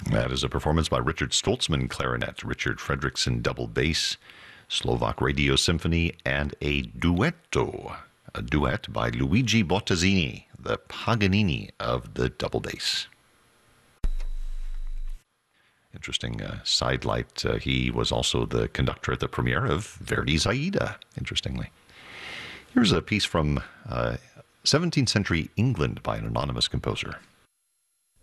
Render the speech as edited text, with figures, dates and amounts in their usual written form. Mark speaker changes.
Speaker 1: That is a performance by Richard Stoltzman, clarinet, Richard Fredrickson, double bass, Slovak Radio Symphony, and a duetto. A duet by Luigi Bottazzini, the Paganini of the double bass. Interesting sidelight. He was also the conductor at the premiere of Verdi's Aida, interestingly. Here's a piece from 17th century England by an anonymous composer.